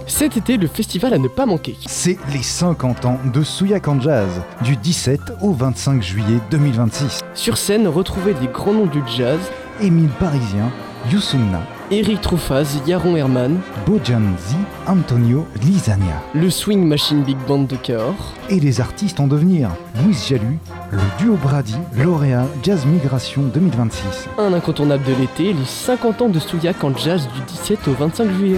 Cet été, le festival à ne pas manquer. C'est les 50 ans de Souillac en Jazz, du 17 au 25 juillet 2026. Sur scène, retrouvez des grands noms du jazz. Émile Parisien, Youssouna, Eric Troufaz, Yaron Herman, Bojanzi, Antonio Lisania. le Swing Machine Big Band de Cahors. Et les artistes en devenir, Louise Jalu, le duo Brady, lauréat Jazz Migration 2026. Un incontournable de l'été, les 50 ans de Souillac en jazz du 17 au 25 juillet.